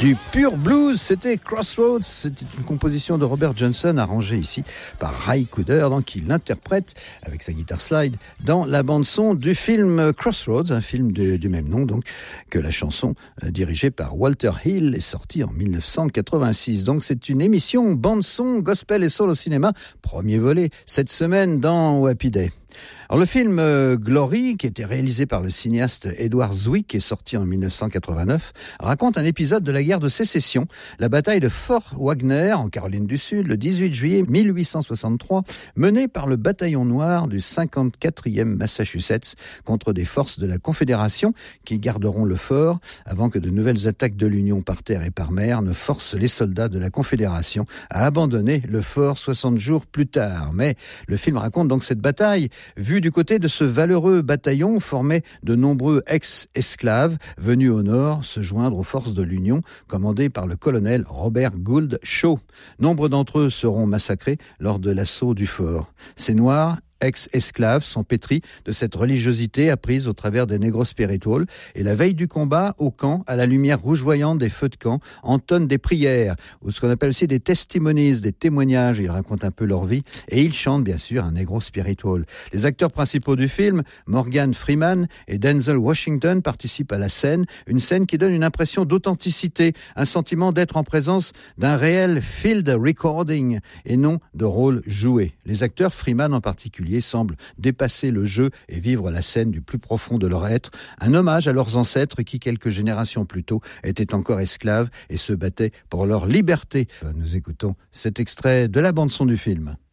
Du pur blues, c'était Crossroads, c'était une composition de Robert Johnson arrangée ici par Ry Cooder, donc il l'interprète avec sa guitare slide dans la bande-son du film Crossroads, un film du même nom donc, que la chanson dirigée par Walter Hill est sortie en 1986. Donc c'est une émission bande-son, gospel et soul au cinéma, premier volet cette semaine dans Happy Day. Alors le film Glory, qui était réalisé par le cinéaste Edward Zwick et sorti en 1989, raconte un épisode de la guerre de sécession, la bataille de Fort Wagner en Caroline du Sud le 18 juillet 1863, menée par le bataillon noir du 54e Massachusetts contre des forces de la Confédération qui garderont le fort avant que de nouvelles attaques de l'Union par terre et par mer ne forcent les soldats de la Confédération à abandonner le fort 60 jours plus tard. Mais le film raconte donc cette bataille vue du côté de ce valeureux bataillon formé de nombreux ex-esclaves venus au nord se joindre aux forces de l'Union commandées par le colonel Robert Gould Shaw. Nombre d'entre eux seront massacrés lors de l'assaut du fort. Ces Noirs ex-esclaves sont pétris de cette religiosité apprise au travers des Negro Spirituals et la veille du combat, au camp, à la lumière rougeoyante des feux de camp, entonnent des prières, ou ce qu'on appelle aussi des testimonies, des témoignages. Ils racontent un peu leur vie et ils chantent bien sûr un Negro Spiritual. Les acteurs principaux du film, Morgan Freeman et Denzel Washington, participent à la scène, une scène qui donne une impression d'authenticité, un sentiment d'être en présence d'un réel field recording et non de rôle joué. Les acteurs, Freeman en particulier, semblent dépasser le jeu et vivre la scène du plus profond de leur être, un hommage à leurs ancêtres qui, quelques générations plus tôt, étaient encore esclaves et se battaient pour leur liberté. Nous écoutons cet extrait de la bande-son du film.